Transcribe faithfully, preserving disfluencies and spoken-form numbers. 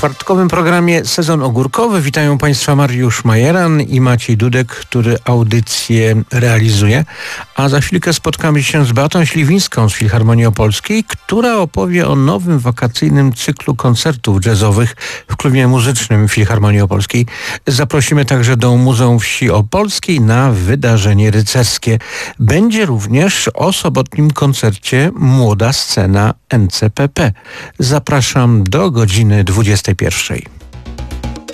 czwartkowym programie Sezon Ogórkowy witają Państwa Mariusz Majeran i Maciej Dudek, który audycję realizuje. A za chwilkę spotkamy się z Beatą Śliwińską z Filharmonii Opolskiej, która opowie o nowym wakacyjnym cyklu koncertów jazzowych w klubie muzycznym Filharmonii Opolskiej. Zaprosimy także do Muzeum Wsi Opolskiej na wydarzenie rycerskie. Będzie również o sobotnim koncercie Młoda Scena N C P P. Zapraszam do godziny dwudziestej pierwszej.